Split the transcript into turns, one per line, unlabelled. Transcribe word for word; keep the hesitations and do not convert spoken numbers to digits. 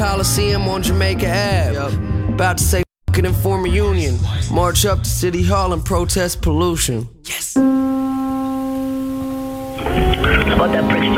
Coliseum on Jamaica Ave. Yep. About to say fuck it and form a union. March up to City Hall and protest pollution. Yes.
About that